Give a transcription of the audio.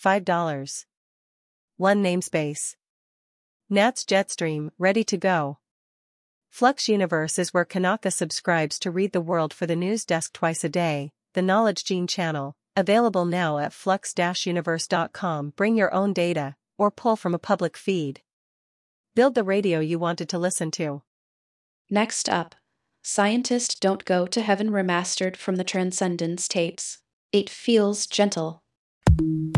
$5. 1 namespace. Nats Jetstream, ready to go. Flux Universe is where Kanaka subscribes to read the world for the news desk twice a day, the Knowledge Gene channel, available now at flux-universe.com. Bring your own data, or pull from a public feed. Build the radio you wanted to listen to. Next up, Scientists Don't Go to Heaven remastered from the Transcendence tapes. It feels gentle.